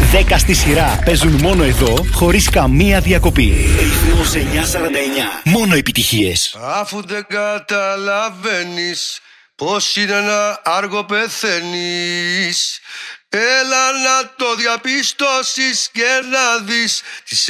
10 στη σειρά παίζουν μόνο εδώ, χωρίς καμία διακοπή. Ρυθμός 949. Μόνο επιτυχίες. Αφού δεν καταλαβαίνεις πως είναι να άργο πεθαίνεις, έλα να το διαπιστώσεις και να δεις τις